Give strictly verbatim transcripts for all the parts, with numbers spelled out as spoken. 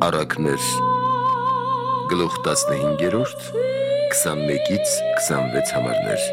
Առակներ գլուխ տասնհինգերորդ քսանմեկից քսանվեց համարներ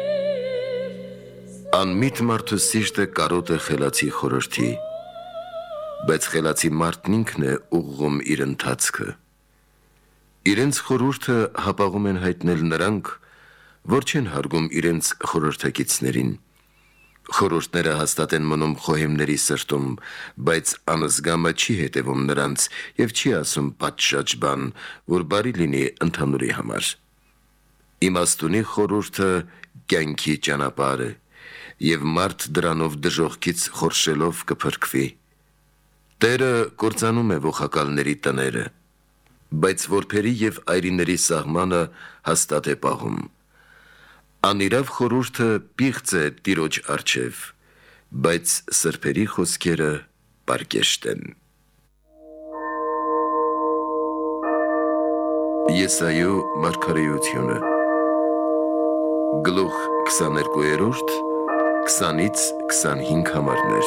Անմիտ մարդու սիրտը կարոտ է խելացի խորհրդի, բայց խելացի մարդն ինքն է ուղղում իր ընթացքը։ Իրենց խորհուրդը հապաղում են հայտնել նրանք, որ չեն հարգում իրենց խորհրդակիցներին։ Խորհուրդները հաստատ են մնում խոհեմների սրտում, բայց անզգամը չի հետևում նրանց և չի ասում պատշաճ բան, որ բարի լինի ընդհանուրի համար։ Իմաստունի խորհուրդը կյանքի ճանապարհ է, և մարդ դրանով դժոխքից խորշելով կփրկվի։ Տերը կործանում է ոխակալների տները, բայց որբերի և այրիների սահմանը հաստատ է պահում։ Անիրավ խորհուրդը պիղծ է Տիրոջ առջև, բայց սրբերի խոսքերը պարկեշտ են։ Եսայու մարգարեությունը գլուխ քսաներկուերորդ քսանից քսանհինգ համարներ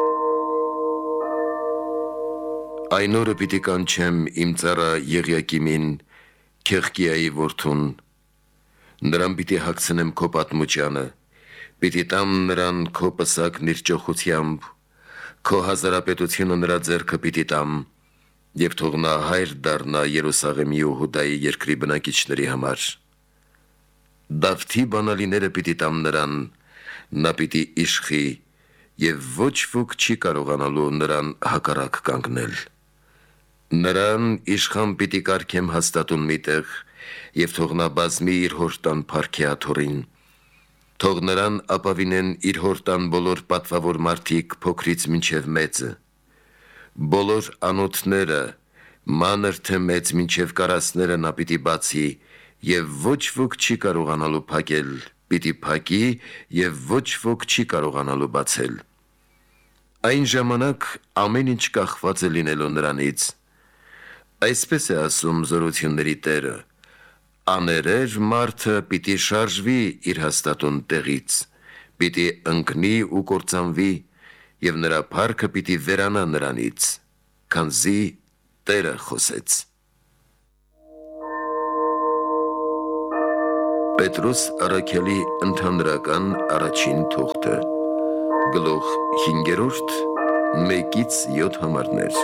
Այն օրը պիտի կանչեմ իմ ծառա Եղիակիմին, Քեղկիայի որդուն, նրան պիտի հագցնեմ քո պատմուճանը, պիտի տամ նրան քո պսակն իր ճոխությամբ, քո հազարապետությունը նրա ձեռքը պիտի տամ, և թող նա հայր դառնա Երուսաղեմի ու Հուդայի երկրի բնակիչների համար։ Դավթի բանալիները պիտի տամ նրան, նա պիտի իշխի, և ոչ ոք չի կարողանալու նրան հակառակ կանգնել։ Նրան իշխան պիտի կարգեմ հաստատուն մի տեղ, և թող նա բազմի իր հոր տան փառքի աթոռին։ Թող նրան ապավինեն իր հոր տան բոլոր պատվավոր մարդիկ փոքրից մինչև մեծը։ Բոլոր անոթները, մանր թե մեծ մինչև կարասները նա պիտի բացի, և ոչ ոք չի կարողանալու փակել, պիտի փակի, և ոչ ոք չի կարողանալու բացել։ Այն ժամանակ ամեն ինչ կախված է լինելու նրանից։ Այսպես է ասում զորությունների Տերը. աներեր մարդը պիտի շարժվի իր հաստատուն տեղից, պիտի ընկնի ու կործանվի, և նրա փառքը պիտի վերանա նրանից, քանզի Տերը խոսեց։ Պետրոս առաքյալի ընդհանրական առաջին թուղթը գլուխ հինգերորդ մեկից յոթ համարներ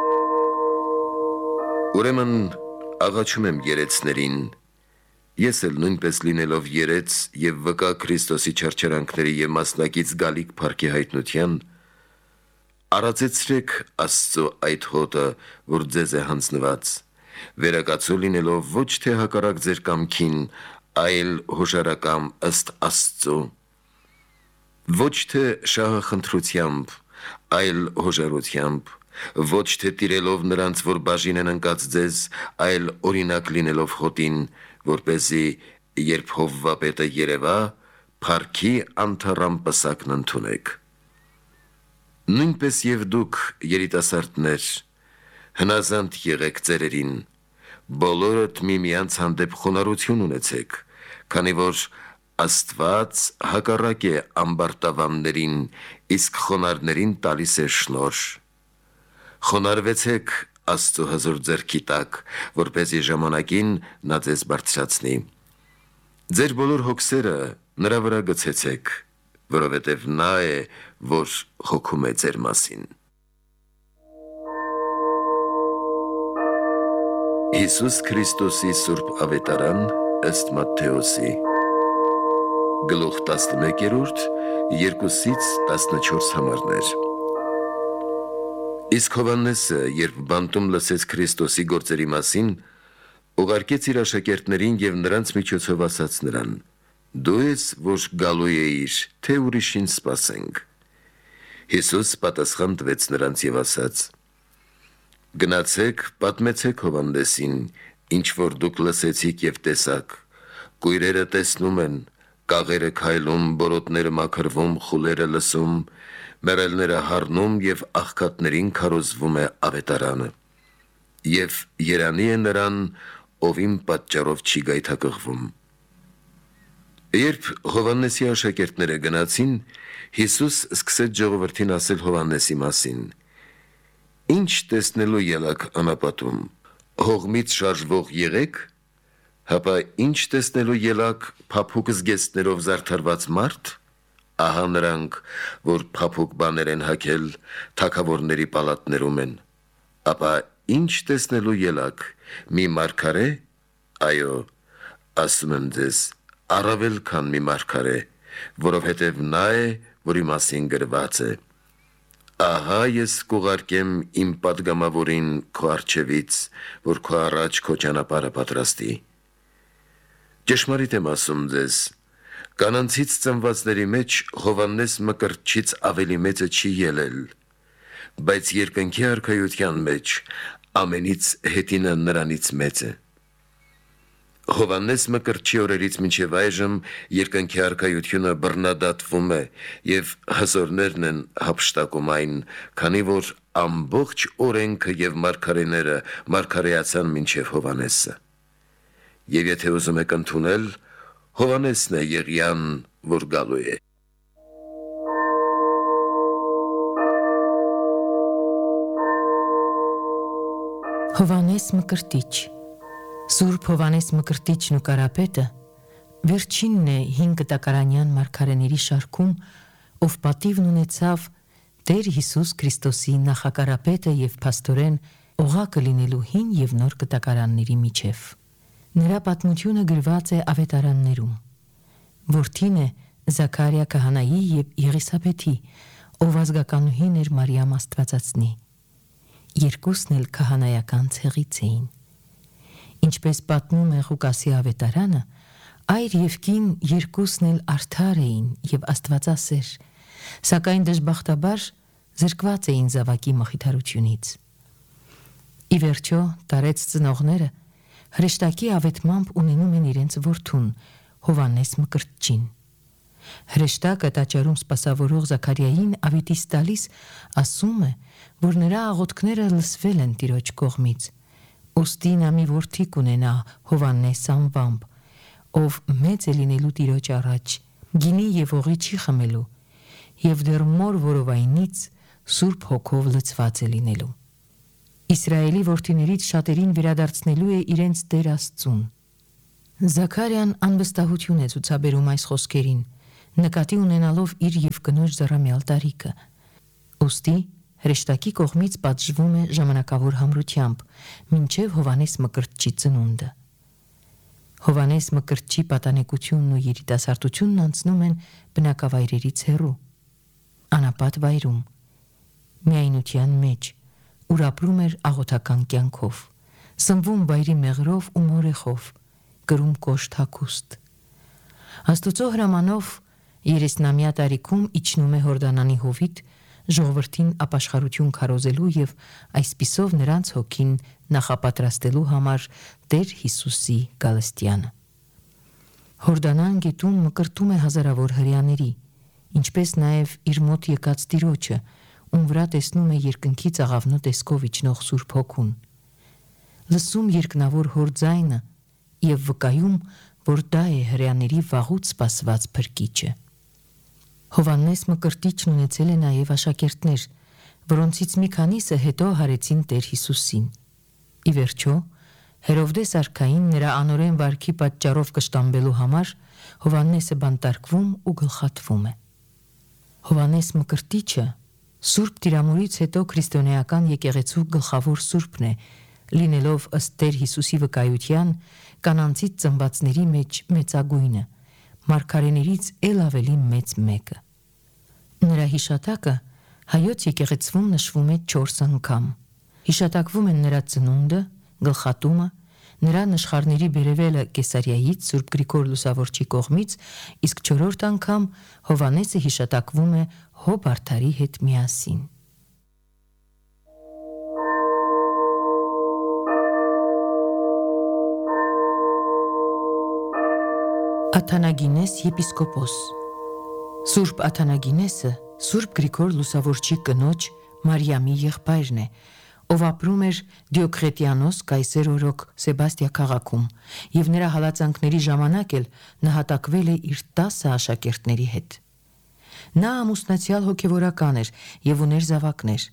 Ուրեմն աղաչում եմ երեցներին, ես էլ նույնպես լինելով երեց և վկա Քրիստոսի չարչարանքների և մասնակից գալիք փառքի հայտնության, արածեցրեք Աստծո այդ հոտը, որ ձեզ է հանձնված, վերակացու լինելով ոչ թե հակառակ ձեր կամքին, այլ հոժարակամ ըստ Աստծո, ոչ թե շահախնդրությամբ, այլ հոժարությամբ, ոչ թե տիրելով նրանց, որ բաժին են ընկած ձեզ, այլ օրինակ լինելով հոտին, որպեսզի երբ Հովվապետը երևա, փառքի անթառամ պսակն ընդունեք։ Նույնպես և դուք, երիտասարդներ, հնազանդ եղեք ծերերին, բոլորդ միմյանց հանդեպ խոնարհություն ունեցեք, քանի որ Աստված հակառակ է ամբարտավաններին, իսկ խոնարհներին տալիս է շնորհ։ Խոնարհվեցեք Աստծո հզոր ձեռքի տակ, որպեսզի ժամանակին նա ձեզ բարձրացնի։ Ձեր բոլոր հոգսերը նրա վրա գցեցեք, որովհետև նա է, որ հոգում է ձեր մասին։ Հիսուս Քրիստոսի սուրբ ավետարան ըստ Մատթեոսի գլուխ տասնմեկերորդ երկուսից տասնչորս համարներ Իսկ Հովհաննեսը, երբ բանտում լսեց Քրիստոսի գործերի մասին, ուղարկեց իր աշակերտներին և նրանց միջոցով ասաց նրան. «Դու ես, որ գալու էիր, թե ուրիշին սպասենք»։ Հիսուս պատասխան տվեց նրանց և ասաց. «Գնացեք, պատմեցեք Հովհաննեսին, ինչ որ դուք լսեցիք և տեսաք. կույրերը տեսնում են, կաղերը քայլում, բորոտները մաքրվում, խուլերը լսում, մեռելները հառնում և աղքատներին քարոզվում է ավետարանը։ Եվ երանի է նրան, ով իմ պատճառով չի գայթակղվում»։ Երբ Հովհաննեսի աշակերտները գնացին, Հիսուս սկսեց ժողովրդին ասել Հովհաննեսի մասին. Ինչ տեսնելու ելակ անապատում, հողմից շարժվող եղեք, հապա ինչ տեսնելու ելակ փափուկ զգեստներով զարդարված մարդ, ահա նրանք, որ փափուկ բաներ են հագել, թագավորների պալատներում են, ապա ինչ տեսնելու ելակ, մի մարգարե, այո, ասում եմ ձեզ, առավել քան մի մարգարե, որովհետև նա է, որի մասին գրված է. Ահա ես կուղարկեմ իմ պատգամավորին քո առջևից, որ քո առաջ քո ճանապարհը պատրաստի։ Ճշմարիտ եմ ասում ձեզ, կանանցից ծնվածների մեջ Հովհաննես Մկրտչից ավելի մեծը չի ելել, բայց երկնքի արքայության մեջ ամենից հետինը նրանից մեծ է։ Հովհաննես Մկրտչի օրերից մինչև այժմ երկնքի արքայությունը բռնադատվում է և հզորներն են հափշտակում այն, քանի որ ամբողջ օրենքը և մարգարեները մարգարեացան մինչև Հովհաննեսը։ Եվ եթե ուզում եք ընդունել, Հովհաննեսն է Եղիան, որ գալու է։ Հովհաննես Մկրտիչ Սուրբ Հովհաննես Մկրտիչն ու Կարապետը վերջինն է հինգ տակարանյան մարգարեների շարքում, ով պատիվն ունեցավ Տեր Հիսուս Քրիստոսի նախակարապետը և փաստորեն օղակը լինելու հին և նոր կտակարանների միջև։ Նրա պատմությունը գրված է ավետարաններում։ Որդին է Զաքարիա քահանայի և Եղիսաբեթի, ով ազգականուհին էր Մարիամ Աստվածածնի։ Երկուսն էլ քահանայական ցեղից էին։ Ինչպես պատմում է Ղուկասի ավետարանը, այր և կին երկուսն էլ արդար էին և աստվածասեր, սակայն դժբախտաբար զրկված էին զավակի մխիթարությունից։ Ի վերջո տարեց ծնողները հրեշտակի ավետմամբ ունենում են իրենց որդուն Հովհաննես Մկրտչին։ Հրեշտակը տաճարում սպասավորող Զաքարիային ավետիս տալիս ասում է, որ նրա աղոթքները լսվել են Տիրոջ կողմից, ուստի նա մի որդի կունենա Հովհաննես անվամբ, ով մեծ է լինելու Տիրոջ առաջ, գինի և օղի չի խմելու, և դեռ մոր որովայնից Սուրբ Հոգով լցված է լինելու։ Իսրայելի որդիներից շատերին վերադարձնելու է իրենց Տեր Աստծուն։ Զաքարիան անվստահություն է ցուցաբերում այս խոսքերին, նկատի ունենալով իր և կնոջ զառամյալ տարիքը։ Ուստի հրեշտակի կողմից պատժվում է ժամանակավոր համրությամբ, մինչև Հովհաննես Մկրտչի ծնունդը։ Հովհաննես Մկրտչի պատանեկությունն ու երիտասարդությունն անցնում են բնակավայրերից հեռու, անապատ վայրում, միայնության մեջ, ուր ապրում էր աղոթական կյանքով, սնվում վայրի մեղրով ու մորեխով, կրում կոշտ հագուստ։ Աստուծո հրամանով երեսնամյա տարիքում իջնում է Հորդանանի հովիտ, ժողովրդին ապաշխարություն քարոզելու և այսպիսով նրանց հոգին նախապատրաստելու համար Տեր Հիսուսի գալստյանը։ Հորդանան գետում մկրտում է հազարավոր հրեաների, ինչպես նաև իր մոտ եկած Տիրոջը, ում վրա տեսնում է երկնքից աղավնու տեսքով իջնող Սուրբ Հոգուն։ Լսում երկնավոր հոր ձայնը և վկայում, որ դա է հրեաների վաղուց սպասված փրկիչը։ Հովհաննես Մկրտիչն ունեցել է նաև աշակերտներ, որոնցից մի քանիսը հետո հարեցին Տեր Հիսուսին։ Ի վերջո, Հերովդես արքային նրա անօրեն վարքի պատճառով կշտամբելու համար Հովհաննեսը բանտարկվում ու գլխատվում է։ Հովհաննես Մկրտիչը Սուրբ Տիրամուրից հետո քրիստոնեական եկեղեցու գլխավոր սուրբն է, լինելով ըստ Տեր Հիսուսի վկայության կանանցից ծնվածների մեջ մեծագույնը, մարգարեներից էլ ավելի մեծ մեկը։ Նրա հիշատակը հայոց եկեղեցվում նշվում է չորս անգամ։ Հիշատակվում են նրա ծնունդը, գլխատումը, նրա նշխարների բերևելը Կեսարիայից Սուրբ Գրիգոր Լուսավորչի կողմից, իսկ չորրորդ անգամ Հովհաննեսը հիշատակվում է Հոբ արդարի հետ միասին։ Աթանագինես եպիսկոպոս Սուրբ Աթանագինեսը Սուրբ Գրիգոր Լուսավորչի կնոջ Մարիամի եղբայրն է, ով ապրում էր Դիոկլետիանոս կայսեր օրոք Սեբաստիա քաղաքում, և նրա հալածանքների ժամանակ էլ նահատակվել է իր տասը աշակերտների հետ։ Նա ամուսնացյալ հոգևորական էր և ուներ զավակներ։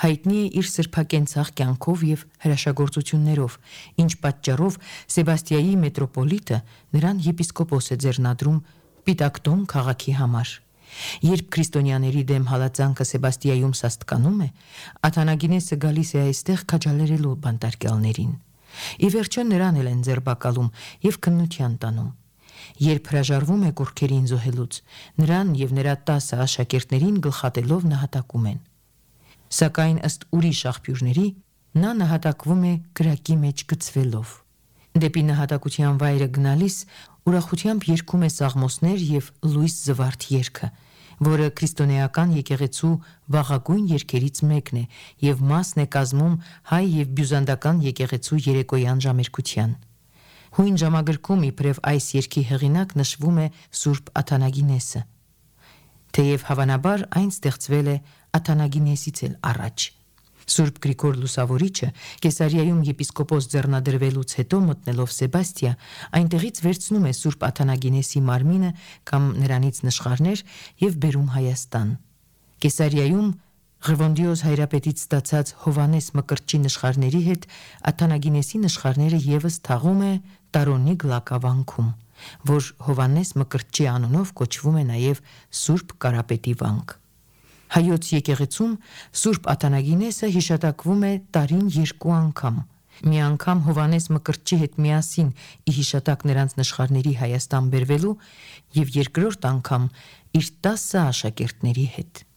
հայտնի է իր սրբակենցաղ կյանքով եւ հրաշագործություններով, ինչ պատճառով Սեբաստիայի մետրոպոլիտը նրան եպիսկոպոս է ձեռնադրում Պիտակտոն քաղաքի համար։ Երբ քրիստոնյաների դեմ հալածանքը Սեբաստիայում սաստկանում է, Աթանագինեսը գալիս է այստեղ քաջալերելու բանտարկյալներին։ Ի վերջո նրան էլ են ձերբակալում եւ քննության տանում։ Երբ հրաժարվում է կուռքերին զոհելուց, նրան եւ նրա տասը աշակերտներին գլխատելով նահատակում են։ Սակայն ըստ ուրիշ աղբյուրների նա նահատակվում է կրակի մեջ գցվելով։ Դեպի նահատակության վայրը գնալիս ուրախությամբ երգում է սաղմոսներ եւ լույս զվարթ երգը, որը քրիստոնեական եկեղեցու վաղագույն երգերից մեկն է եւ մասն է կազմում հայ եւ բյուզանդական եկեղեցու երեկոյան ժամերգության։ Հույն ժամագրքում իբրև այս երգի հեղինակ նշվում է Սուրբ Աթանագինեսը, թեև հավանաբար այն ստեղծվել է Աթանագինեսից էլ առաջ։ Սուրբ Գրիգոր Լուսավորիչը Կեսարիայում եպիսկոպոս ձեռնադրվելուց հետո մտնելով Սեբաստիա, այնտեղից վերցնում է Սուրբ Աթանագինեսի մարմինը կամ նրանից նշխարներ եւ բերում Հայաստան։ Կեսարիայում Ղևոնդիոս հայրապետից ստացած Հովանես Մկրտչի նշխարների հետ Աթանագինեսի նշխարները եւս թաղում է Տարոնի գլակավանքում, որ Հովանես Մկրտչի անունով կոչվում է նաեւ Սուրբ Կարապետի վանք։ Հայոց եկեղեցում Սուրբ Աթանագինեսը հիշատակվում է տարին երկու անգամ։ Մի անգամ Հովանես Մկրտչի հետ միասին ի հիշատակ նրանց նշխարների Հայաստան բերվելու եւ երկրորդ անգամ իր տասը աշակերտների հետ։